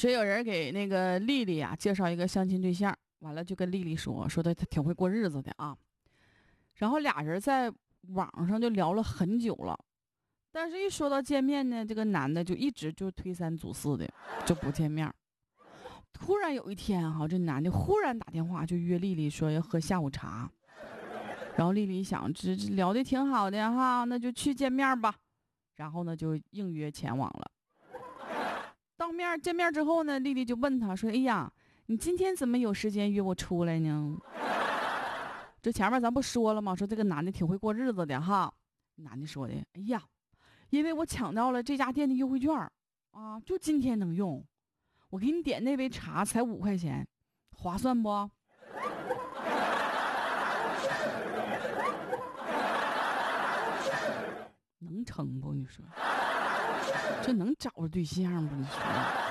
说有人给那个丽丽啊介绍一个相亲对象，完了就跟丽丽说他挺会过日子的啊。然后俩人在网上就聊了很久了，但是一说到见面呢，这个男的就一直就推三阻四的，就不见面。突然有一天哈，这男的忽然打电话就约丽丽说要喝下午茶。然后丽丽想这聊的挺好的哈，那就去见面吧。然后呢就应约前往了。见面之后呢，丽丽就问他说：“哎呀，你今天怎么有时间约我出来呢？”这前面咱不说了吗？说这个男的挺会过日子的哈。男的说的：“哎呀，因为我抢到了这家店的优惠券啊，就今天能用。我给你点那杯茶才5块钱，划算不？”能成不？你说这能找着对象不？你说